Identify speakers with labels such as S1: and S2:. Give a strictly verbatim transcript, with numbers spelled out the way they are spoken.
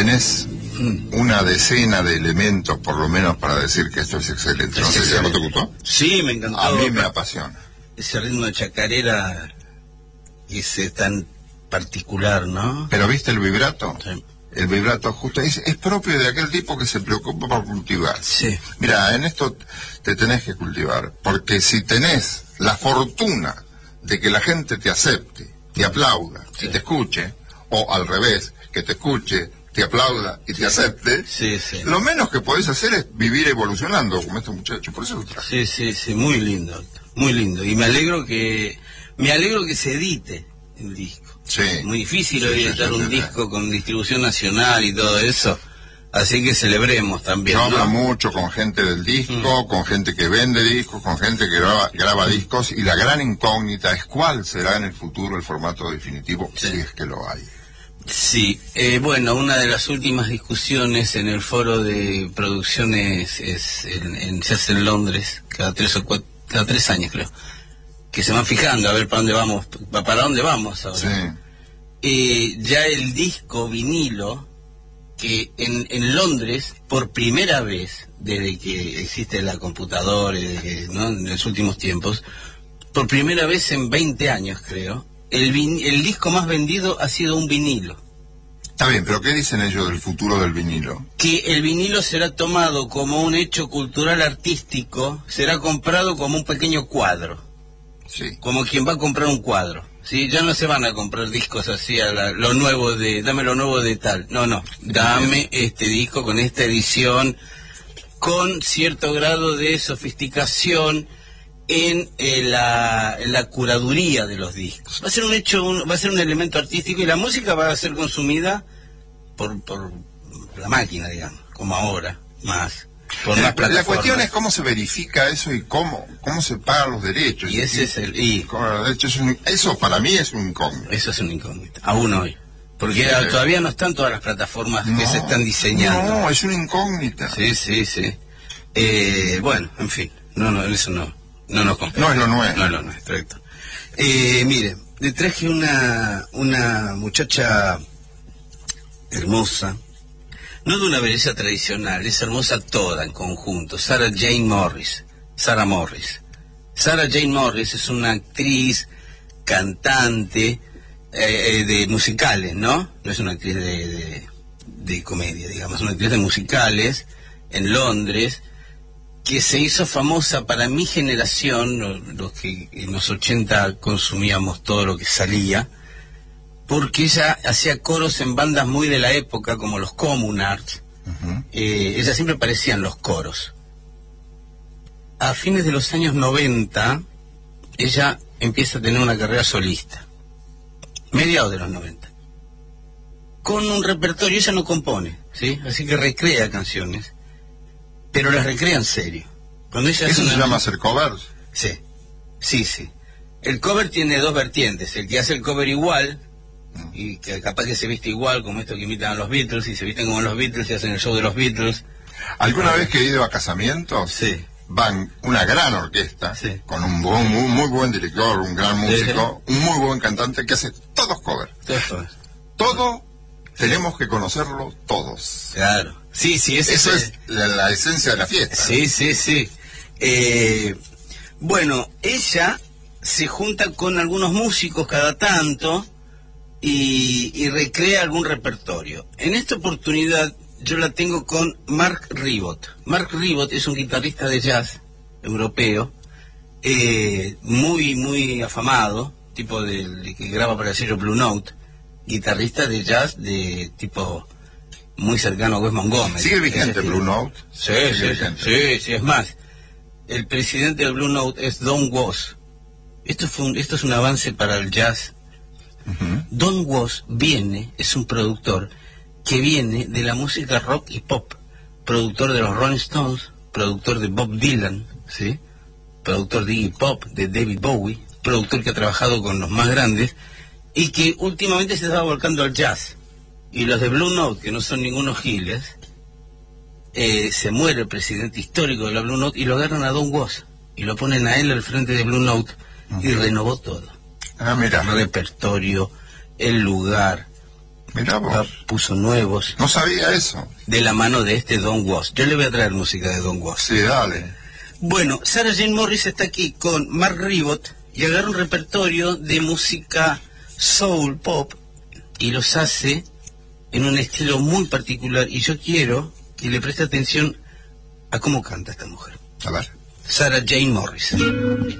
S1: tenés una decena de elementos, por lo menos, para decir que esto es excelente. No sé si a vos te gustó.
S2: Sí, me encantó.
S1: A mí me apasiona.
S2: Ese ritmo de chacarera, ese tan particular, ¿no?
S1: Pero ¿viste el vibrato?
S2: Sí.
S1: El vibrato justo es, es propio de aquel tipo que se preocupa por cultivar.
S2: Sí.
S1: Mira, en esto te tenés que cultivar, porque si tenés la fortuna de que la gente te acepte, te aplauda, sí, y te escuche, o al revés, que te escuche, te aplauda y te acepte,
S2: sí, sí,
S1: lo menos que podés hacer es vivir evolucionando como este muchacho. Por eso lo traje.
S2: Sí, sí, sí, muy lindo, muy lindo. Y me alegro que me alegro que se edite el disco.
S1: Sí.
S2: Muy difícil
S1: sí,
S2: hoy
S1: sí,
S2: editar
S1: sí,
S2: un
S1: sí,
S2: disco con distribución nacional y todo eso. Así que celebremos también.
S1: Yo
S2: ¿no?
S1: hablo mucho con gente del disco, mm. con gente que vende discos, con gente que graba, graba mm. discos, y la gran incógnita es cuál será en el futuro el formato definitivo, sí, si es que lo hay.
S2: Sí, eh, bueno, una de las últimas discusiones en el foro de producciones es en, en, se hace en Londres, cada tres o cuatro, cada tres años creo, que se van fijando a ver para dónde vamos, para dónde vamos ahora.
S1: Sí.
S2: Eh, ya el disco vinilo, que en, en Londres, por primera vez, desde que existe la computadora, desde, ¿no? en los últimos tiempos, por primera vez en veinte años creo, el, vin, el disco más vendido ha sido un vinilo.
S1: Está bien, pero ¿qué dicen ellos del futuro del vinilo?
S2: Que el vinilo será tomado como un hecho cultural artístico, será comprado como un pequeño cuadro.
S1: Sí. Como
S2: quien va a comprar un cuadro. Sí, ya no se van a comprar discos así a la, lo nuevo de, dame lo nuevo de tal. No, no, dame este disco con esta edición, con cierto grado de sofisticación en, eh, la, en la curaduría de los discos. Va a ser un hecho, un, va a ser un elemento artístico, y la música va a ser consumida por, por la máquina, digamos, como ahora, más. Por
S1: la, la cuestión es cómo se verifica eso y cómo cómo se pagan los derechos.
S2: Y ese y, es el y,
S1: es un, eso para mí es un incógnito.
S2: Eso es un incógnito, aún hoy. Porque sí, todavía no están todas las plataformas no, que se están diseñando.
S1: No, es una incógnita.
S2: Sí, sí, sí. Eh, bueno, en fin, no, no, eso no, no nos compete.
S1: No es lo nuevo.
S2: No es lo nuestro, correcto. Eh, mire, le traje una una muchacha hermosa. No de una belleza tradicional, es hermosa toda en conjunto. Sarah Jane Morris. Sarah Morris. Sarah Jane Morris es una actriz, cantante eh, de musicales, ¿no? No es una actriz de, de, de comedia, digamos, es una actriz de musicales en Londres, que se hizo famosa para mi generación, los que en los ochenta consumíamos todo lo que salía, porque ella hacía coros en bandas muy de la época, como los Communards. Uh-huh. eh, ella siempre aparecía en los coros. A fines de los años noventa, ella empieza a tener una carrera solista. Mediados de los noventa. Con un repertorio, ella no compone, ¿sí? Así que recrea canciones, pero las recrea en serio. Cuando ella
S1: ¿Eso se
S2: una...
S1: llama hacer covers?
S2: Sí, sí, sí. El cover tiene dos vertientes. El que hace el cover igual, y que capaz que se viste igual, como esto que imitan a los Beatles, y se visten como los Beatles y hacen el show de los Beatles.
S1: ¿Alguna vez que he ido a casamientos?
S2: Sí.
S1: Van una gran orquesta, sí, con un buen, muy, muy buen director, un gran músico, sí, un muy buen cantante que hace todos covers.
S2: Todo.
S1: Todo tenemos que conocerlo todos.
S2: Claro. Sí, sí, ese
S1: eso
S2: es,
S1: es la, la esencia de la fiesta.
S2: Sí, sí, sí. Eh, bueno, ella se junta con algunos músicos cada tanto y, y recrea algún repertorio. En esta oportunidad yo la tengo con Mark Ribot. Mark Ribot es un guitarrista de jazz europeo, eh, muy, muy afamado, tipo de, de que graba para el sello Blue Note, guitarrista de jazz de tipo muy cercano a Wes Montgomery.
S1: ¿Sigue vigente Blue Note?
S2: Sí, sí, sí, sí, sí, es más, el presidente del Blue Note es Don Was. Esto, fue un, esto es un avance para el jazz. Uh-huh. Don Was viene, es un productor que viene de la música rock y pop, productor de los Rolling Stones, productor de Bob Dylan, ¿sí? Productor de Iggy Pop, de David Bowie, productor que ha trabajado con los más grandes y que últimamente se estaba volcando al jazz. Y los de Blue Note, que no son ningunos giles, eh, se muere el presidente histórico de la Blue Note y lo agarran a Don Was y lo ponen a él al frente de Blue Note. Uh-huh. Y renovó todo.
S1: Ah, mira.
S2: El repertorio, el lugar.
S1: Mirá vos.
S2: Puso nuevos.
S1: No sabía eso.
S2: De la mano de este Don Was. Yo le voy a traer música de Don Was.
S1: Sí, dale.
S2: Bueno, Sarah Jane Morris está aquí con Mark Ribot y agarra un repertorio de música soul pop y los hace en un estilo muy particular, y yo quiero que le preste atención a cómo canta esta mujer.
S1: A ver.
S2: Sarah Jane Morris.